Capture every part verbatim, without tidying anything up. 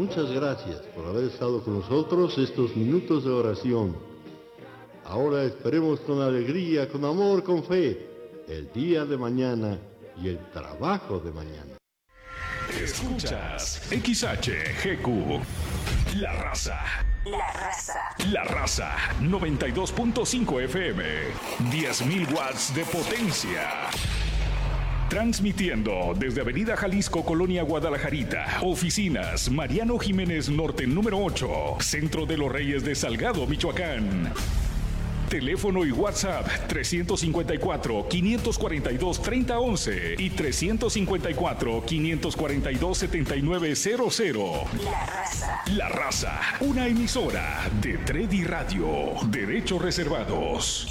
muchas gracias por haber estado con nosotros estos minutos de oración. Ahora esperemos con alegría, con amor, con fe, el día de mañana y el trabajo de mañana. Escuchas X H G Q, La Raza. La Raza. La Raza, noventa y dos punto cinco F M, diez mil watts de potencia. Transmitiendo desde Avenida Jalisco, Colonia Guadalajarita. Oficinas Mariano Jiménez Norte número ocho, Centro de los Reyes de Salgado, Michoacán. Teléfono y WhatsApp trescientos cincuenta y cuatro, quinientos cuarenta y dos, treinta once y trescientos cincuenta y cuatro, quinientos cuarenta y dos, setenta y nueve cero cero. La Raza. La Raza, una emisora de Tredi Radio. Derechos reservados.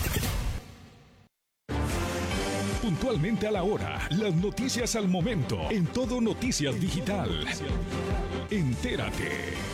Puntualmente a la hora, las noticias al momento, en Todo Noticias Digital. Entérate.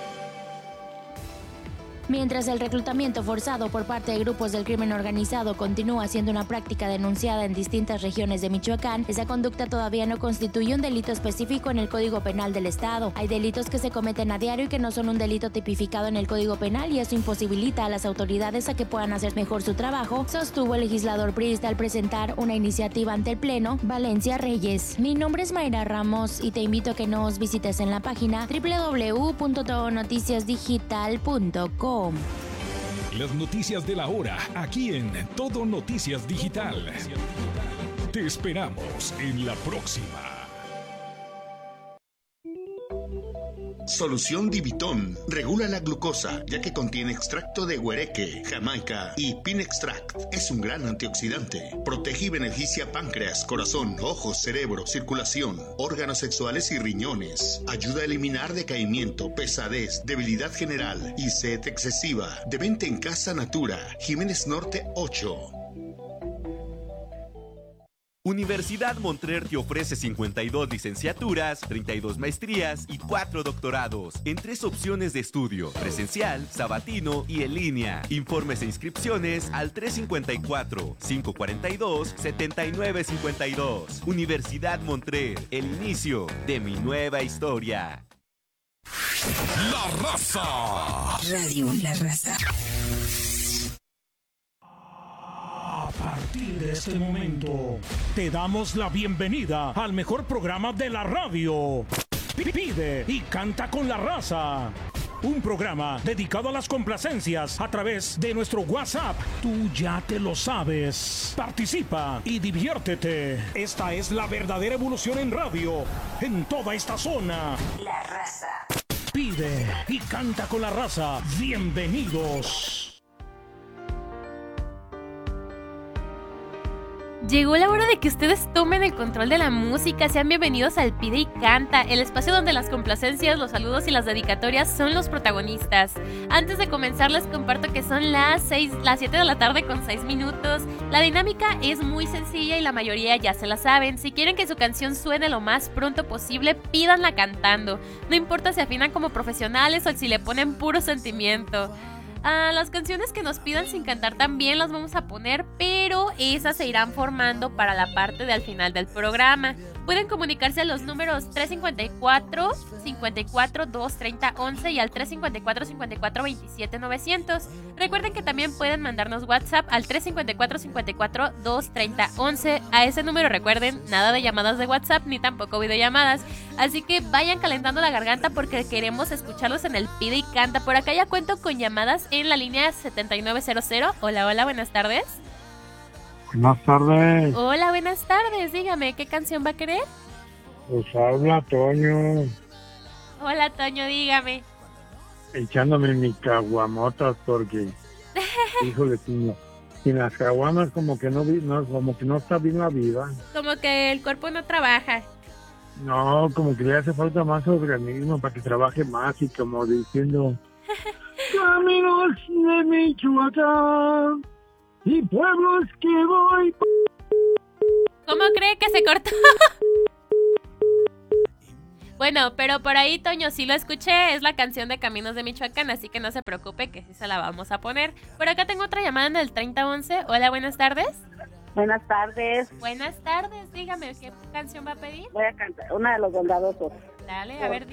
Mientras el reclutamiento forzado por parte de grupos del crimen organizado continúa siendo una práctica denunciada en distintas regiones de Michoacán, esa conducta todavía no constituye un delito específico en el Código Penal del Estado. Hay delitos que se cometen a diario y que no son un delito tipificado en el Código Penal, y eso imposibilita a las autoridades a que puedan hacer mejor su trabajo, sostuvo el legislador priista al presentar una iniciativa ante el Pleno. Valencia Reyes. Mi nombre es Mayra Ramos y te invito a que nos visites en la página doble u doble u doble u punto todo noticias digital punto com. Las noticias de la hora, aquí en Todo Noticias Digital. Te esperamos en la próxima. Solución Divitón regula la glucosa, ya que contiene extracto de huereque, jamaica y pin extract. Es un gran antioxidante. Protege y beneficia páncreas, corazón, ojos, cerebro, circulación, órganos sexuales y riñones. Ayuda a eliminar decaimiento, pesadez, debilidad general y sed excesiva. De venta en Casa Natura, Jiménez Norte ocho. Universidad Montrer te ofrece cincuenta y dos licenciaturas, treinta y dos maestrías y cuatro doctorados en tres opciones de estudio: presencial, sabatino y en línea. Informes e inscripciones al tres cinco cuatro, cinco cuatro dos, siete nueve cinco dos. Universidad Montrer, el inicio de mi nueva historia. La Raza. Radio La Raza. A partir de este momento, te damos la bienvenida al mejor programa de la radio. Pide y canta con La Raza. Un programa dedicado a las complacencias a través de nuestro WhatsApp. Tú ya te lo sabes. Participa y diviértete. Esta es la verdadera evolución en radio, en toda esta zona. La Raza. Pide y canta con La Raza. Bienvenidos. Llegó la hora de que ustedes tomen el control de la música. Sean bienvenidos al Pide y Canta, el espacio donde las complacencias, los saludos y las dedicatorias son los protagonistas. Antes de comenzar les comparto que son las seis, las siete de la tarde con seis minutos. La dinámica es muy sencilla y la mayoría ya se la saben. Si quieren que su canción suene lo más pronto posible, pídanla cantando. No importa si afinan como profesionales o si le ponen puro sentimiento. Uh, las canciones que nos pidan sin cantar también las vamos a poner, pero esas se irán formando para la parte de al final del programa. Pueden comunicarse a los números tres cinco cuatro, cinco cuatro, dos treinta, once y al tres cinco cuatro, cinco cuatro, veintisiete, novecientos. Recuerden que también pueden mandarnos WhatsApp al tres cinco cuatro, cinco cuatro, dos treinta, once. A ese número recuerden, nada de llamadas de WhatsApp ni tampoco videollamadas. Así que vayan calentando la garganta porque queremos escucharlos en el Pide y Canta. Por acá ya cuento con llamadas en la línea setenta y nueve cero cero. Hola, hola, buenas tardes. Buenas tardes. Hola, buenas tardes. Dígame, ¿qué canción va a querer? Pues habla Toño. Hola, Toño, dígame. Echándome mis caguamotas porque, híjole, sin, sin las caguamas como que no, no, como que no está bien la vida. Como que el cuerpo no trabaja. No, como que le hace falta más organismo para que trabaje más y como diciendo... Caminos de Michoacán y pueblos que voy. ¿Cómo cree que se cortó? Bueno, pero por ahí, Toño, sí lo escuché. Es la canción de Caminos de Michoacán, así que no se preocupe que sí se la vamos a poner. Por acá tengo otra llamada en el treinta once. Hola, buenas tardes. Buenas tardes. Buenas tardes, dígame, ¿qué canción va a pedir? Voy a cantar una de los bondadosos. Dale, a ver.